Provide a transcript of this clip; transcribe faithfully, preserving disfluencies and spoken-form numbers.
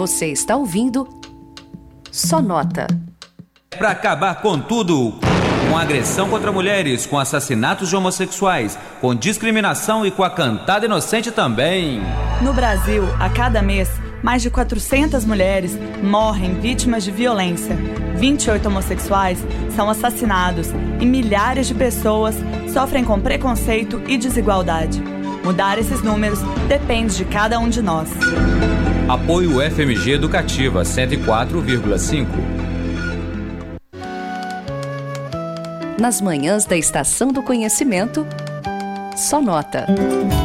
Você está ouvindo Só Nota. Para acabar com tudo, com agressão contra mulheres, com assassinatos de homossexuais, com discriminação e com a cantada inocente também. No Brasil, a cada mês, mais de quatrocentas mulheres morrem vítimas de violência. vinte e oito homossexuais são assassinados e milhares de pessoas sofrem com preconceito e desigualdade. Mudar esses números depende de cada um de nós. Apoio F M G Educativa cento e quatro vírgula cinco. Nas manhãs da Estação do Conhecimento, Só Nota.